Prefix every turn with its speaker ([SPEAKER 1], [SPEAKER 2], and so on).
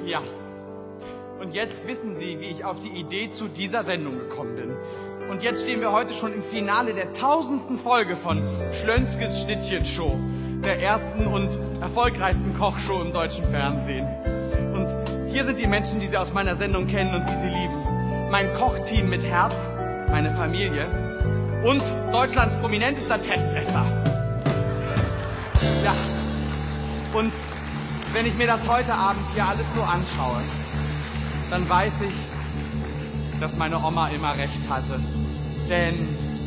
[SPEAKER 1] Ja. Und jetzt wissen Sie, wie ich auf die Idee zu dieser Sendung gekommen bin. Und jetzt stehen wir heute schon im Finale der 1000. Folge von Schlönskes Schnittchenshow, der ersten und erfolgreichsten Kochshow im deutschen Fernsehen. Und hier sind die Menschen, die Sie aus meiner Sendung kennen und die Sie lieben. Mein Kochteam mit Herz, meine Familie und Deutschlands prominentester Testesser. Ja, und wenn ich mir das heute Abend hier alles so anschaue, dann weiß ich, dass meine Oma immer recht hatte. Denn